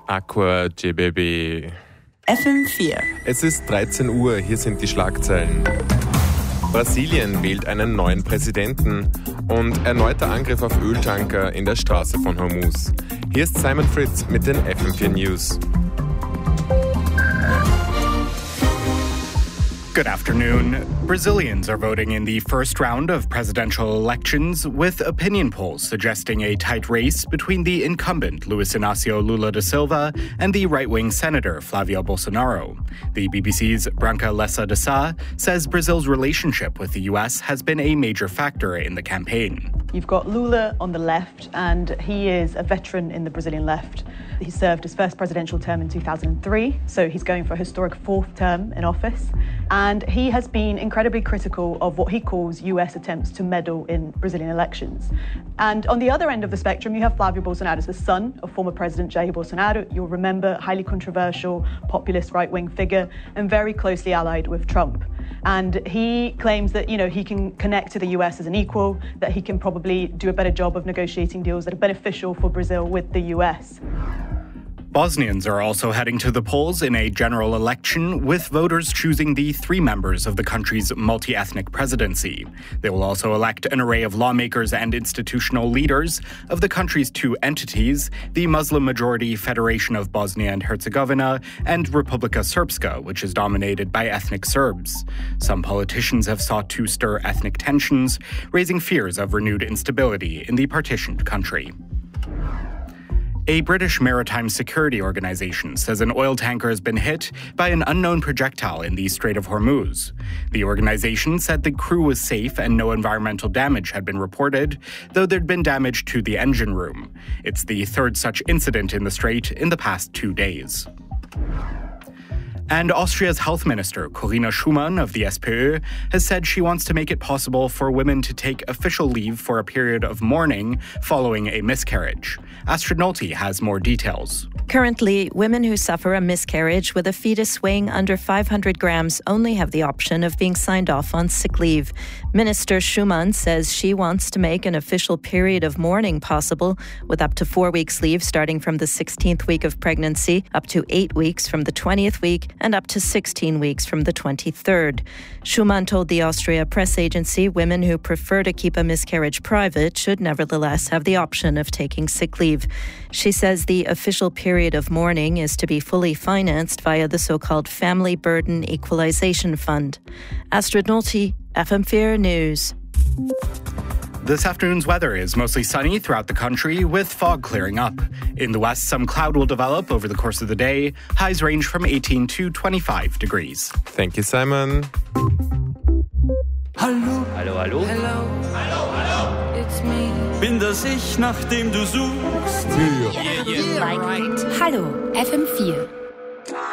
Aqua GBB. FM4. Es ist 13 Uhr, hier sind die Schlagzeilen. Brasilien wählt einen neuen Präsidenten und erneuter Angriff auf Öltanker in der Straße von Hormuz. Hier ist Simon Fritz mit den FM4 News. Good afternoon. Brazilians are voting in the first round of presidential elections, with opinion polls suggesting a tight race between the incumbent Luiz Inácio Lula da Silva and the right-wing senator Flávio Bolsonaro. The BBC's Branca Lessa de Sá says Brazil's relationship with the US has been a major factor in the campaign. You've got Lula on the left, and he is a veteran in the Brazilian left. He served his first presidential term in 2003, so he's going for a historic fourth term in office. And he has been incredibly critical of what he calls US attempts to meddle in Brazilian elections. And on the other end of the spectrum, you have Flávio Bolsonaro, the son of former President Jair Bolsonaro. You'll remember, highly controversial, populist right-wing figure, and very closely allied with Trump. And he claims that, he can connect to the US as an equal, that he can probably do a better job of negotiating deals that are beneficial for Brazil with the US. Bosnians are also heading to the polls in a general election, with voters choosing the 3 members of the country's multi-ethnic presidency. They will also elect an array of lawmakers and institutional leaders of the country's 2 entities, the Muslim-majority Federation of Bosnia and Herzegovina and Republika Srpska, which is dominated by ethnic Serbs. Some politicians have sought to stir ethnic tensions, raising fears of renewed instability in the partitioned country. A British maritime security organization says an oil tanker has been hit by an unknown projectile in the Strait of Hormuz. The organization said the crew was safe and no environmental damage had been reported, though there'd been damage to the engine room. It's the 3rd such incident in the strait in the past 2 days. And Austria's health minister, Corinna Schumann of the SPÖ, has said she wants to make it possible for women to take official leave for a period of mourning following a miscarriage. Astrid Nolte has more details. Currently, women who suffer a miscarriage with a fetus weighing under 500 grams only have the option of being signed off on sick leave. Minister Schumann says she wants to make an official period of mourning possible, with up to 4 weeks leave starting from the 16th week of pregnancy, up to 8 weeks from the 20th week, and up to 16 weeks from the 23rd. Schumann told the Austria press agency women who prefer to keep a miscarriage private should nevertheless have the option of taking sick leave. She says the official period of mourning is to be fully financed via the so-called Family Burden Equalization Fund. Astrid Nolte, FM4 News. This afternoon's weather is mostly sunny throughout the country, with fog clearing up. In the west, some cloud will develop over the course of the day. Highs range from 18 to 25 degrees. Thank you, Simon. Hallo. Hallo, hallo. Hello. Hallo, hallo. It's me. Bin das ich, nach dem du suchst? Yeah, right. Hallo, FM4.